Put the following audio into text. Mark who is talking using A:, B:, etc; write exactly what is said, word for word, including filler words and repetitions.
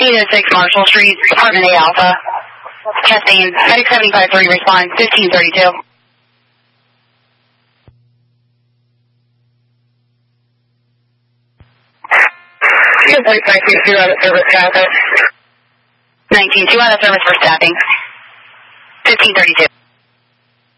A: eight oh six Marshall Street, Apartment A Alpha. Testing, Medic seven five three, respond, fifteen thirty-two.
B: nineteen two out of service traffic.
A: nineteen two out of service for staffing. fifteen thirty-two.